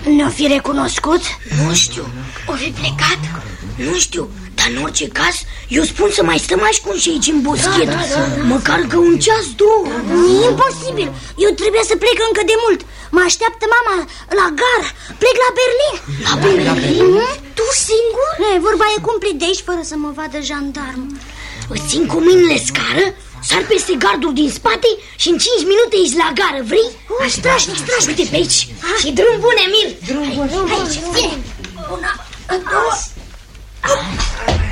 Ne-o fi recunoscut? Nu știu. O fi plecat? Nu știu. Dar în orice caz, eu spun să mai stăm ascunși aici în boschet. Măcar că un ceas, două. E imposibil. Eu trebuie să plec încă de mult. Mă așteaptă mama la gară. Plec la Berlin. La Berlin? Tu singur? Vorba e cum plec de aici fără să mă vadă jandarm. Îți țin cu mâinile scară, sar peste gardul din spate și în 5 minute ești la gară, vrei? Strașnic. Uite pe aici. Și drum bun, Emil. Drum bun. Aici, vine. Una, două.